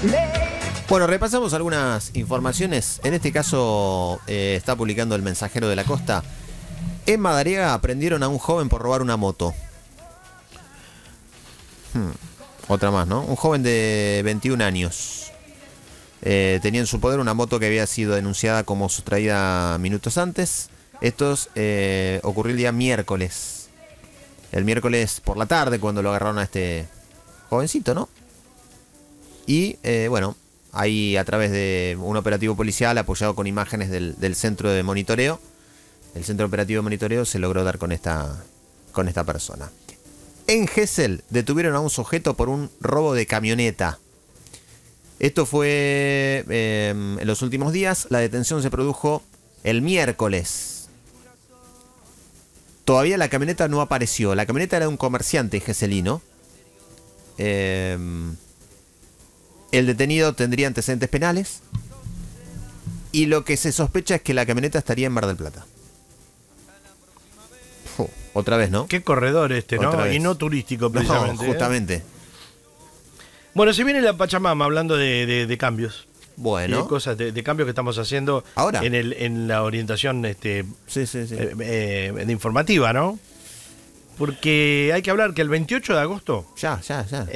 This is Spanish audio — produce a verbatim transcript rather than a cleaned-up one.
Bueno, repasamos algunas informaciones. En este caso eh, está publicando El Mensajero de la Costa. En Madariaga prendieron a un joven por robar una moto. Hmm. Otra más, ¿no? Un joven de veintiún años. Eh, tenía en su poder una moto que había sido denunciada como sustraída minutos antes. Esto eh, ocurrió el día miércoles. El miércoles por la tarde cuando lo agarraron a este jovencito, ¿no? Y eh, bueno, ahí a través de un operativo policial apoyado con imágenes del, del centro de monitoreo, el centro operativo de monitoreo se logró dar con esta, con esta persona. En Gesell detuvieron a un sujeto por un robo de camioneta. Esto fue eh, en los últimos días. La detención se produjo el miércoles. Todavía la camioneta no apareció. La camioneta era de un comerciante gesselino. Eh, el detenido tendría antecedentes penales. Y lo que se sospecha es que la camioneta estaría en Mar del Plata. Uf, otra vez, ¿no? Qué corredor este, ¿no? Otra vez. Y no turístico, precisamente. No, justamente. ¿eh? Bueno, se viene la Pachamama hablando de, de, de cambios. Bueno. Y de cosas, de, de cambios que estamos haciendo ahora en, el, en la orientación este, sí, sí, sí. Eh, eh, de informativa, ¿no? Porque hay que hablar que el veintiocho de agosto... Ya, ya, ya.